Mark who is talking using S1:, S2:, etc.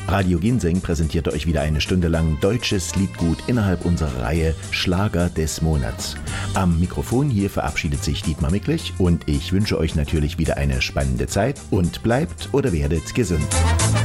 S1: Radio Ginseng präsentierte euch wieder eine Stunde lang deutsches Liedgut innerhalb unserer Reihe Schlager des Monats. Am Mikrofon hier verabschiedet sich Dietmar Micklich und ich wünsche euch natürlich wieder eine spannende Zeit und bleibt oder werdet gesund.